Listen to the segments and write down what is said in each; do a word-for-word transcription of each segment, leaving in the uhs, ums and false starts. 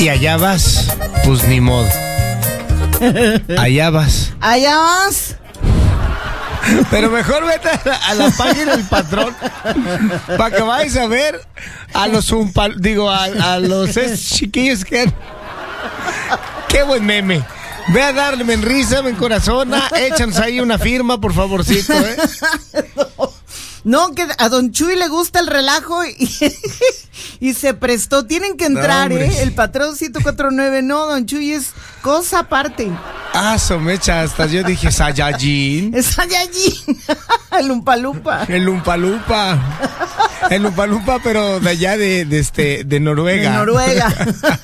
Y allá vas, pues ni modo. Allá vas. Allá vas. Pero mejor vete a la, a la página del patrón para que vayas a ver a los umpal, digo, a, a los es, chiquillos que... ¡Qué buen meme! Ve a darle en risa, en corazón, échanos ahí una firma, por favorcito, ¿eh? No, que a Don Chuy le gusta el relajo y, y se prestó. Tienen que entrar, no, ¿eh? El patrón ciento cuarenta y nueve. No, Don Chuy es cosa aparte. Ah, somecha, hasta yo dije Saiyajin. Es Saiyajin. El Umpalupa. El Umpalupa. El Umpalupa, pero de allá de, de, este, de Noruega. De Noruega.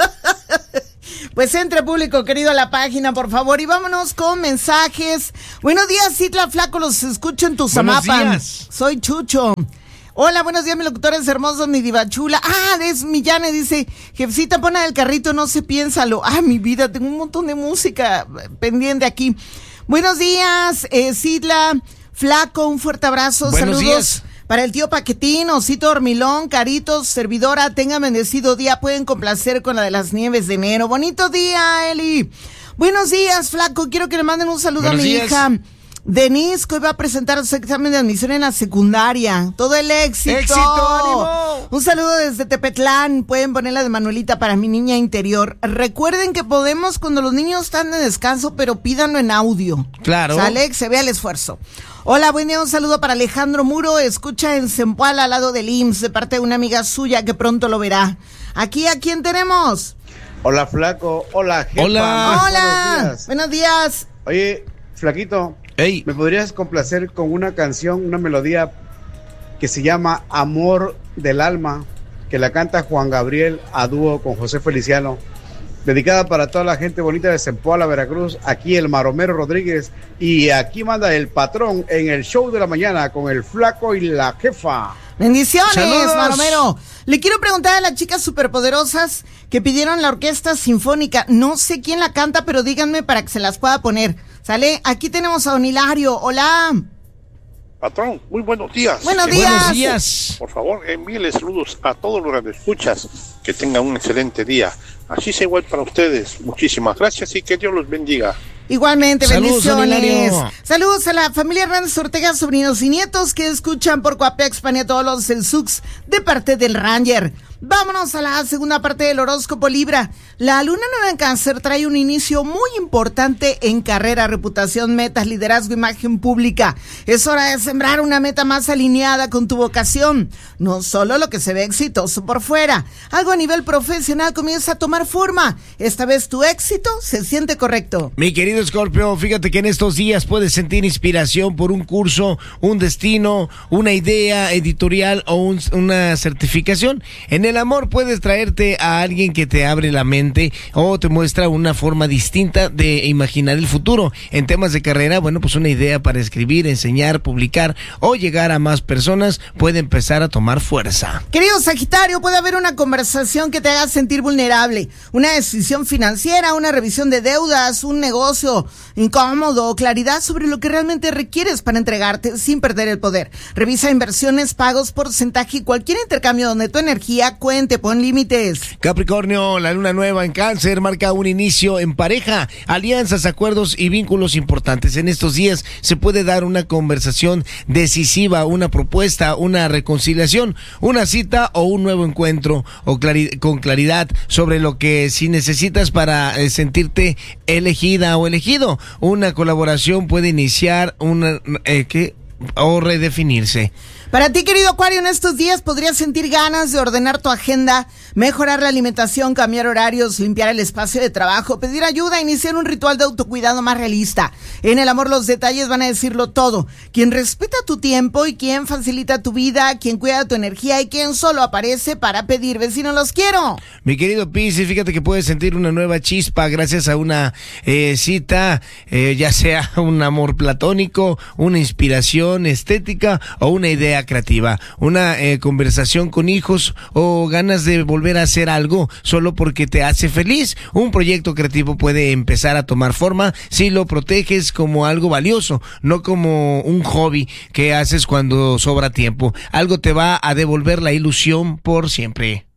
Pues entre, público querido, a la página, por favor, y vámonos con mensajes. Buenos días, Citla Flaco, los escucho en tu Zamapan. Soy Chucho. Hola, buenos días, mis locutores hermosos, mi diva chula. Ah, es Millane, dice, jefcita, pon el carrito, no se piénsalo. Ah, mi vida, tengo un montón de música pendiente aquí. Buenos días, eh, Citla Flaco, un fuerte abrazo, buenos saludos. Días. Para el tío Paquetín, Osito Dormilón, Caritos, servidora, tenga bendecido día, pueden complacer con la de las nieves de enero. Bonito día, Eli. Buenos días, Flaco, quiero que le manden un saludo Buenos a mi días. hija Denise, que hoy va a presentar su examen de admisión en la secundaria. Todo el éxito. ¡Éxito, ánimo! Un saludo desde Tepetlán, pueden ponerla de Manuelita para mi niña interior. Recuerden que podemos cuando los niños están de descanso, pero pídanlo en audio. Claro. Sale, que se vea el esfuerzo. Hola, buen día, un saludo para Alejandro Muro, escucha en Zempoala, al lado del I M S S, de parte de una amiga suya que pronto lo verá. Aquí, ¿a quién tenemos? Hola, Flaco, hola, jefa. Hola. Hola, buenos días. Buenos días. Oye, Flaquito, hey. ¿me podrías complacer con una canción, una melodía que se llama Amor del Alma, que la canta Juan Gabriel a dúo con José Feliciano? Dedicada para toda la gente bonita de Zempoala, Veracruz, aquí el Maromero Rodríguez, y aquí manda el patrón en el show de la mañana con el Flaco y la jefa. Bendiciones, ¡saludos! Maromero. Le quiero preguntar a las chicas superpoderosas que pidieron la orquesta sinfónica, no sé quién la canta, pero díganme para que se las pueda poner. ¿Sale? Aquí tenemos a Don Hilario, hola. Patrón, muy buenos días. Buenos que días. Buenos días. Por favor, envíeles saludos a todos los radioescuchas. Que tengan un excelente día. Así sea igual para ustedes. Muchísimas gracias y que Dios los bendiga. Igualmente, Saludos, bendiciones. Saludos a la familia Hernández Ortega, sobrinos y nietos que escuchan por Coapex, Pan y a todos los del Sux de parte del Ranger. Vámonos a la segunda parte del horóscopo Libra. La luna nueva en Cáncer trae un inicio muy importante en carrera, reputación, metas, liderazgo, imagen pública. Es hora de sembrar una meta más alineada con tu vocación. No solo lo que se ve exitoso por fuera. Algo a nivel profesional comienza a tomar forma. Esta vez tu éxito se siente correcto. Mi querido Escorpio, fíjate que en estos días puedes sentir inspiración por un curso, un destino, una idea editorial o un, una certificación. En el amor puedes traerte a alguien que te abre la mente o te muestra una forma distinta de imaginar el futuro. En temas de carrera, bueno, pues una idea para escribir, enseñar, publicar o llegar a más personas puede empezar a tomar fuerza. Querido Sagitario, puede haber una conversación que te haga sentir vulnerable, una decisión financiera, una revisión de deudas, un negocio incómodo, claridad sobre lo que realmente requieres para entregarte sin perder el poder. Revisa inversiones, pagos, porcentaje y cualquier intercambio donde tu energía cuente, pon límites. Capricornio, la luna nueva en Cáncer marca un inicio en pareja, alianzas, acuerdos y vínculos importantes. En estos días se puede dar una conversación decisiva, una propuesta, una reconciliación, una cita o un nuevo encuentro o clari- con claridad sobre lo que si necesitas para eh, sentirte elegida o elegido. Una colaboración puede iniciar una eh, ¿qué? o redefinirse. Para ti, querido Acuario, en estos días podrías sentir ganas de ordenar tu agenda, mejorar la alimentación, cambiar horarios, limpiar el espacio de trabajo, pedir ayuda, iniciar un ritual de autocuidado más realista. En el amor los detalles van a decirlo todo. Quien respeta tu tiempo y quien facilita tu vida, quien cuida tu energía y quien solo aparece para pedir vecino los quiero. Mi querido Piscis, fíjate que puedes sentir una nueva chispa gracias a una eh, cita, eh, ya sea un amor platónico, una inspiración estética o una idea creativa, una eh, conversación con hijos o ganas de volver a hacer algo solo porque te hace feliz. Un proyecto creativo puede empezar a tomar forma si lo proteges como algo valioso, no como un hobby que haces cuando sobra tiempo. Algo te va a devolver la ilusión por siempre.